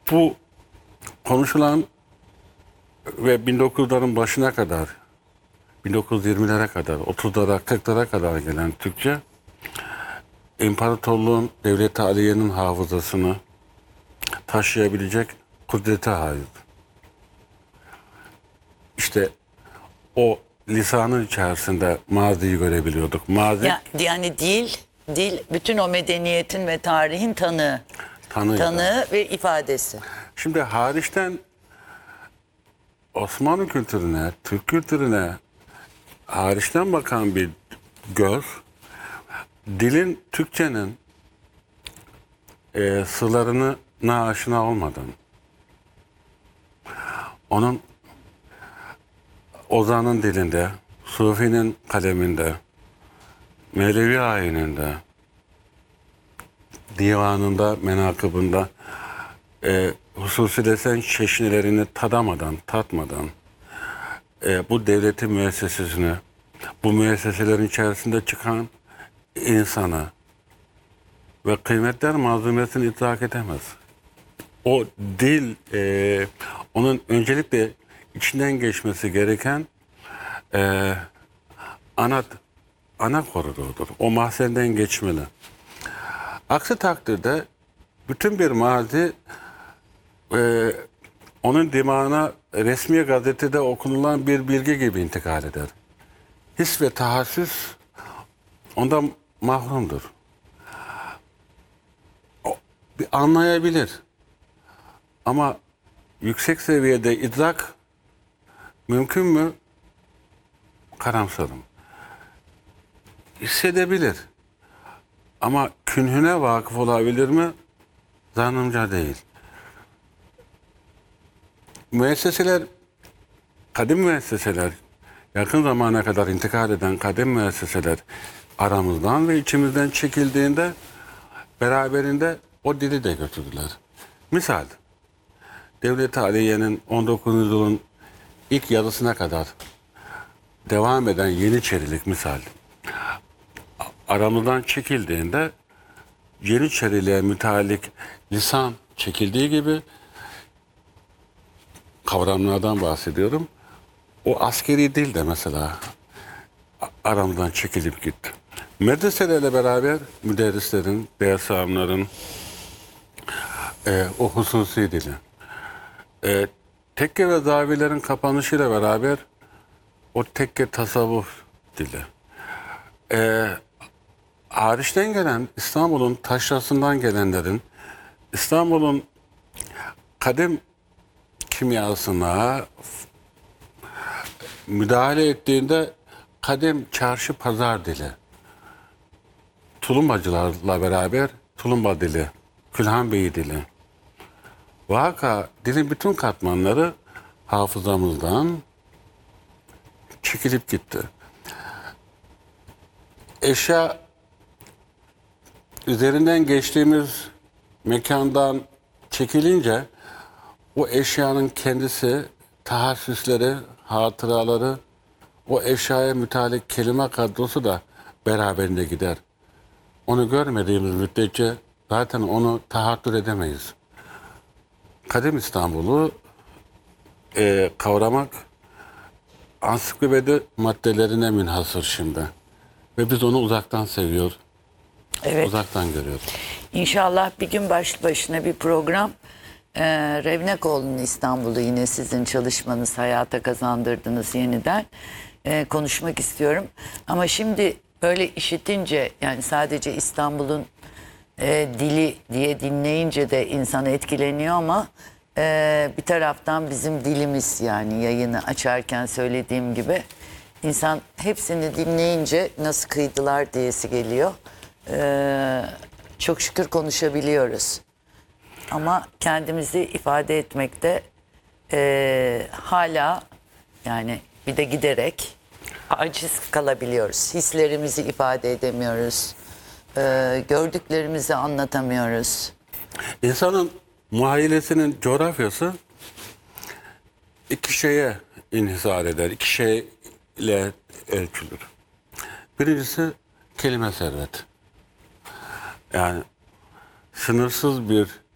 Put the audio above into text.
Bu konuşulan ve 1900'ların başına kadar, 1920'lere kadar, 30'lara, 40'lara kadar gelen Türkçe, imparatorluğun, Devlet-i Aliye'nin hafızasını taşıyabilecek kudrete ait. İşte o lisanın içerisinde maziyi görebiliyorduk. Mazi Yani dil bütün o medeniyetin ve tarihin tanığı ve ifadesi. Şimdi hariçten Osmanlı kültürüne, Türk kültürüne hariçten bakan bir göz, dilin, Türkçenin sırlarına aşina olmadan, onun Ozan'ın dilinde, Sufi'nin kaleminde, Mevlevi ayininde, divanında, menakıbında hususi desen çeşnilerini tatmadan bu devletin müessesesini, bu müesseselerin içerisinde çıkan insana ve kıymetler malzumesini idrak edemez. O dil, onun öncelikle içinden geçmesi gereken ana koridorudur. O mahzenden geçmeli. Aksi takdirde bütün bir mazi onun dimağına resmi gazetede okunulan bir bilgi gibi intikal eder. His ve tahassüs ondan mahrumdur. Bir anlayabilir. Ama yüksek seviyede idrak mümkün mü? Karamsarım. Hissedebilir. Ama künhüne vakıf olabilir mi? Zannımca değil. Müesseseler, kadim müesseseler, yakın zamana kadar intikal eden kadim müesseseler aramızdan ve içimizden çekildiğinde beraberinde o dili de götürdüler. Misal, Devlet-i Aliye'nin 19. yüzyılın ilk yarısına kadar devam eden Yeniçerilik misal, aramızdan çekildiğinde Yeniçeriliğe müteallik lisan çekildiği gibi kavramlardan bahsediyorum. O askeri dil de mesela aramızdan çekilip gitti. Medreselerle beraber müderrislerin, ders alimlerin o hususi dili. Tekke ve zavilerin kapanışıyla beraber o tekke tasavvuf dili. Hariçten gelen, İstanbul'un taşrasından gelenlerin, İstanbul'un kadim kimyasına müdahale ettiğinde kadim çarşı pazar dili, tulumbacılarla beraber tulumba dili, Külhan Bey dili. Vaka dilin bütün katmanları hafızamızdan çekilip gitti. Eşya üzerinden geçtiğimiz mekandan çekilince o eşyanın kendisi, tahassüsleri, hatıraları, o eşyaya mütalik kelime kadrosu da beraberinde gider. Onu görmediğimiz müddetçe zaten onu tahattür edemeyiz. Kadim İstanbul'u kavramak ansiklopedi maddelerine münhasır şimdi. Ve biz onu uzaktan seviyor, Evet. uzaktan görüyoruz. İnşallah bir gün başlı başına bir program Revnekoğlu'nun İstanbul'u yine sizin çalışmanız, hayata kazandırdınız yeniden. Konuşmak istiyorum. Ama şimdi böyle işitince, yani sadece İstanbul'un dili diye dinleyince de insan etkileniyor ama bir taraftan bizim dilimiz, yani yayını açarken söylediğim gibi insan hepsini dinleyince nasıl kıydılar diyesi geliyor. Çok şükür konuşabiliyoruz. Ama kendimizi ifade etmekte hala, yani bir de giderek aciz kalabiliyoruz. Hislerimizi ifade edemiyoruz. Gördüklerimizi anlatamıyoruz. İnsanın muhayyilesinin coğrafyası iki şeye inhisar eder, iki şeyle ölçülür. Birincisi kelime servet. Yani sınırsız bir